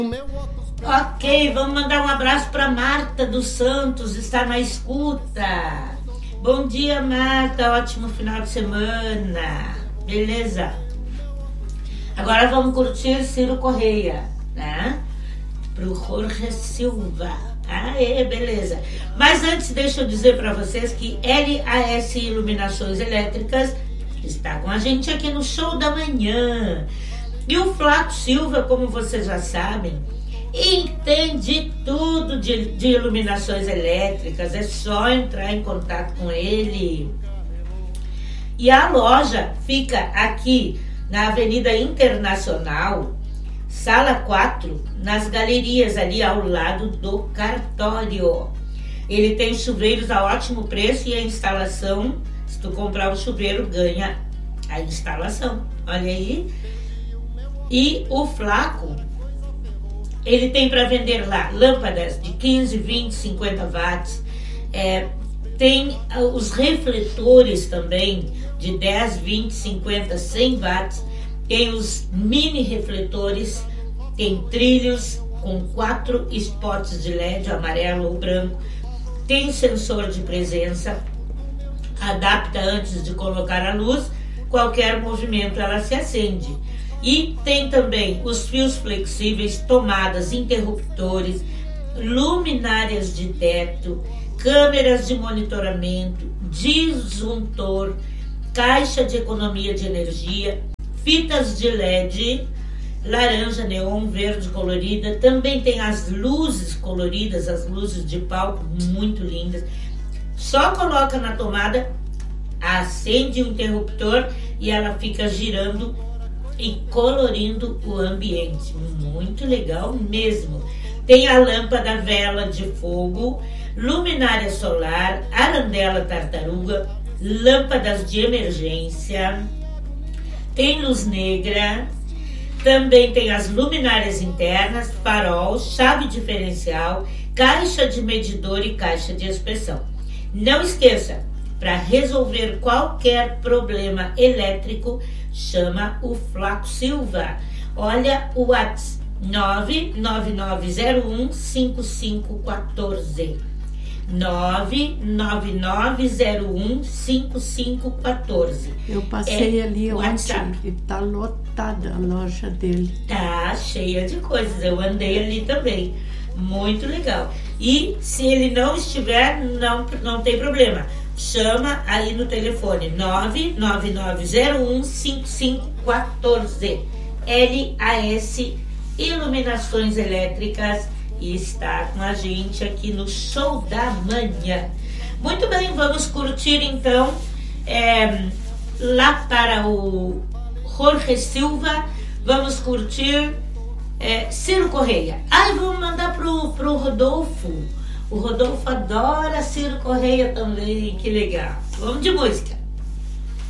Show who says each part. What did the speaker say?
Speaker 1: Ok, vamos mandar um abraço para Marta dos Santos, está na escuta. Bom dia, Marta, ótimo final de semana. Beleza? Agora vamos curtir Ciro Correia, né? Pro Jorge Silva. Aê, beleza. Mas antes, deixa eu dizer para vocês que LAS Iluminações Elétricas está com a gente aqui no Show da Manhã. E o Flaco Silva, como vocês já sabem, entende tudo de iluminações elétricas. É só entrar em contato com ele. E a loja fica aqui na Avenida Internacional, Sala 4, nas galerias ali ao lado do cartório. Ele tem chuveiros a ótimo preço e a instalação, se tu comprar o chuveiro, ganha a instalação. Olha aí. E o Flaco, ele tem para vender lá lâmpadas de 15, 20, 50 watts. Tem os refletores também de 10, 20, 50, 100 watts. Tem os mini refletores, tem trilhos com 4 spots de LED, amarelo ou branco. Tem sensor de presença, adapta antes de colocar a luz, qualquer movimento ela se acende. E tem também os fios flexíveis, tomadas, interruptores, luminárias de teto, câmeras de monitoramento, disjuntor, caixa de economia de energia, fitas de LED, laranja, neon, verde colorida. Também tem as luzes coloridas, as luzes de palco, muito lindas. Só coloca na tomada, acende o interruptor e ela fica girando e colorindo o ambiente. Muito legal mesmo. Tem a lâmpada vela de fogo, luminária solar, arandela tartaruga, lâmpadas de emergência, tem luz negra, também tem as luminárias internas, farol, chave diferencial, caixa de medidor e caixa de inspeção. Não esqueça, para resolver qualquer problema elétrico, chama o Flaco Silva. Olha o WhatsApp 999015514. 999015514.
Speaker 2: Eu passei ali ontem e tá lotada a loja dele.
Speaker 1: Tá cheia de coisas, eu andei ali também. Muito legal. E se ele não estiver, não tem problema. Chama aí no telefone 999015514. LAS Iluminações Elétricas está com a gente aqui no Show da Manhã. Muito bem, vamos curtir então lá para o Jorge Silva, vamos curtir Ciro Correia. Vamos mandar pro Rodolfo. O Rodolfo adora Ciro Correia também, que legal. Vamos de música.